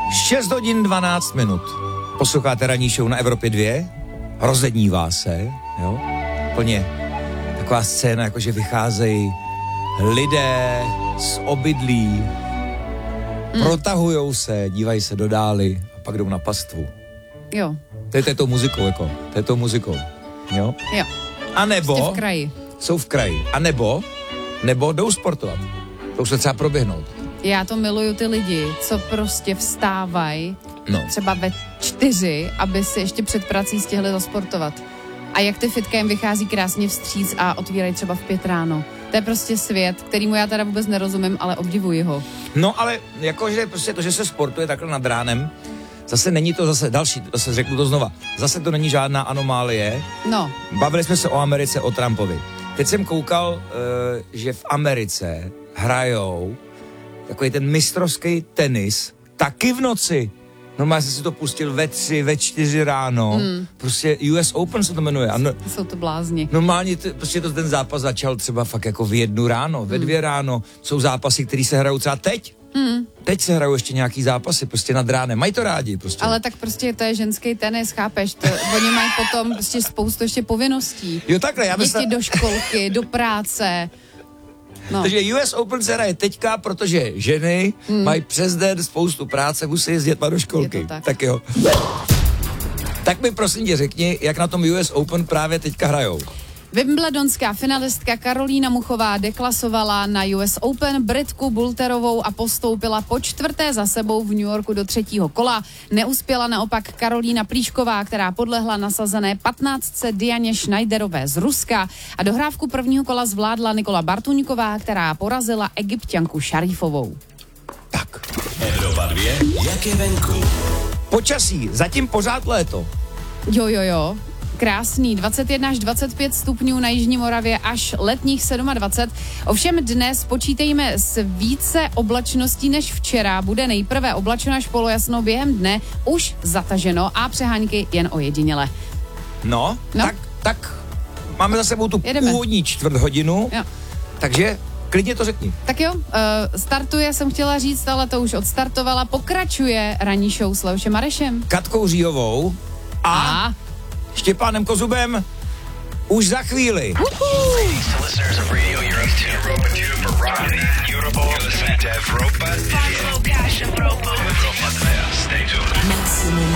6 hodin 12 minut. Posloucháte ranní show na Evropě 2. Rozednívá se, jo? Plně taková scéna, jakože vycházejí lidé z obydlí, protahujou se, dívají se do dály a pak jdou na pastvu. Jo. To je tou muzikou, jako. To je tou muzikou, jo? Jo. A nebo... Prostě v kraji. Jsou v kraji. A nebo jdou sportovat. To už se třeba proběhnout. Já to miluju ty lidi, co prostě vstávají třeba ve 4, aby si ještě před prací stihli zasportovat. A jak ty fitka jim vychází krásně vstříc a otvírají třeba v 5 ráno. To je prostě svět, kterýmu já teda vůbec nerozumím, ale obdivuji ho. No ale jakože prostě to, že se sportuje takhle nad ránem, zase není to zase řeknu to znova, zase to není žádná anomálie. No. Bavili jsme se o Americe, o Trumpovi. Teď jsem koukal, že v Americe hrajou takový ten mistrovský tenis taky v noci. Normálně jsem si to pustil ve 3, ve 4 ráno. Prostě US Open se to jmenuje. Jsou to blázni. Normálně prostě ten zápas začal třeba fakt jako v 1 ráno, ve 2 ráno. Jsou zápasy, které se hrajou třeba teď. Teď se hrajou ještě nějaký zápasy, prostě nad ránem. Mají to rádi prostě. Ale tak prostě to je ženský tenis, chápeš? Oni mají potom prostě spoustu ještě povinností. Jo, takhle, já děti do školky, do práce. No. Takže US Open se hraje teďka, protože ženy mají přes den spoustu práce, musí jezdit do školky. Tak jo. Tak mi prosím tě řekni, jak na tom US Open právě teďka hrajou. Wimbledonská finalistka Karolína Muchová deklasovala na US Open Britku Boulterovou a postoupila po 4. za sebou v New Yorku do 3. kola. Neuspěla naopak Karolína Plíšková, která podlehla nasazené 15. Dianě Schneiderové z Ruska a dohrávku prvního kola zvládla Nikola Bartuňková, která porazila Egypťanku Šarífovou. Tak. Evropa 2, jak je venku? Počasí, zatím pořád léto. Jo. Krásný, 21 až 25 stupňů na jižní Moravě, až letních 27. Ovšem dnes počítejme s více oblačností než včera. Bude nejprve oblačno až polojasno, během dne už zataženo a přehánky jen ojediněle. No. Tak máme za sebou tu původní čtvrthodinu, takže klidně to řekni. Tak jo, startuje, jsem chtěla říct, ale to už odstartovala, pokračuje ranní show s Leošem Marešem, Katkou Říhovou a Štěpánem Kozubem už za chvíli. Maximum